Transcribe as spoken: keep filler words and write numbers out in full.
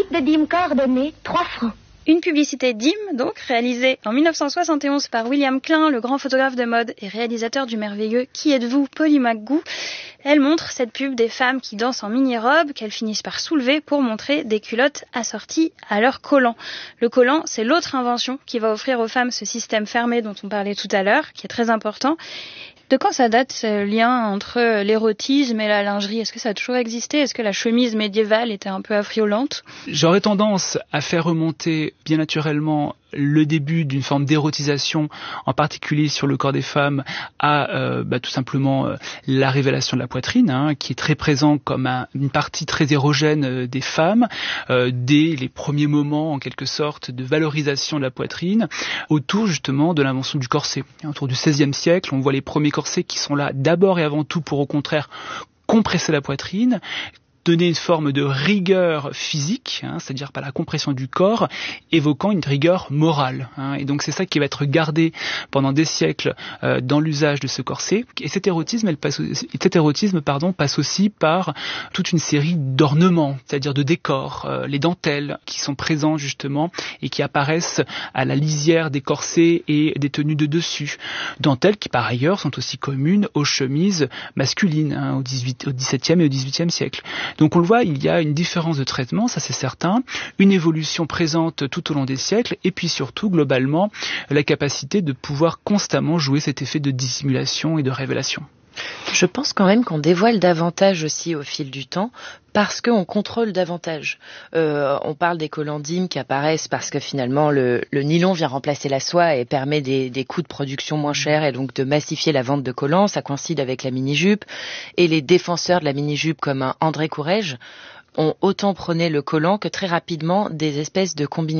Unique de dîmes coordonnées, trois francs. Une publicité D I M, donc, réalisée en dix-neuf cent soixante et onze par William Klein, le grand photographe de mode et réalisateur du merveilleux Qui êtes-vous, Polly McGoo. Elle montre cette pub des femmes qui dansent en mini-robe, qu'elles finissent par soulever pour montrer des culottes assorties à leur collant. Le collant, c'est l'autre invention qui va offrir aux femmes ce système fermé dont on parlait tout à l'heure, qui est très important. De quand ça date, ce lien entre l'érotisme et la lingerie? Est-ce que ça a toujours existé? Est-ce que la chemise médiévale était un peu affriolante? J'aurais tendance à faire remonter bien naturellement le début d'une forme d'érotisation, en particulier sur le corps des femmes, à euh, bah, tout simplement euh, la révélation de la poitrine, hein, qui est très présent comme un, une partie très érogène euh, des femmes, euh, dès les premiers moments en quelque sorte de valorisation de la poitrine, autour justement de l'invention du corset. Autour du seizième siècle, on voit les premiers corsets qui sont là d'abord et avant tout pour au contraire compresser la poitrine, donner une forme de rigueur physique, hein, c'est-à-dire par la compression du corps, évoquant une rigueur morale. Hein, et donc c'est ça qui va être gardé pendant des siècles euh, dans l'usage de ce corset. Et cet érotisme, elle passe, cet érotisme pardon, passe aussi par toute une série d'ornements, c'est-à-dire de décors, euh, les dentelles qui sont présents justement et qui apparaissent à la lisière des corsets et des tenues de dessus. Dentelles qui par ailleurs sont aussi communes aux chemises masculines hein, au, dix-huit, au dix-septième et au dix-huitième siècle. Donc on le voit, il y a une différence de traitement, ça c'est certain, une évolution présente tout au long des siècles, et puis surtout, globalement, la capacité de pouvoir constamment jouer cet effet de dissimulation et de révélation. Je pense quand même qu'on dévoile davantage aussi au fil du temps parce qu'on contrôle davantage. Euh, on parle des collants D I M qui apparaissent parce que finalement le, le nylon vient remplacer la soie et permet des, des coûts de production moins chers et donc de massifier la vente de collants. Ça coïncide avec la mini-jupe. Et les défenseurs de la mini-jupe comme un André Courrèges ont autant prôné le collant que très rapidement des espèces de combinaisons